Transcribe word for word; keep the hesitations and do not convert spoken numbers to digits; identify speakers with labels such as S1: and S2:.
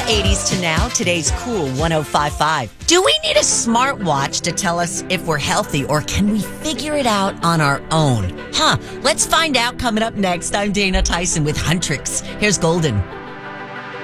S1: eighties to now, today's Cool one oh five point five. Do we need a smartwatch to tell us if we're healthy, or can we figure it out on our own? Huh, let's find out coming up next. I'm Dana Tyson with Huntrix. Here's Golden.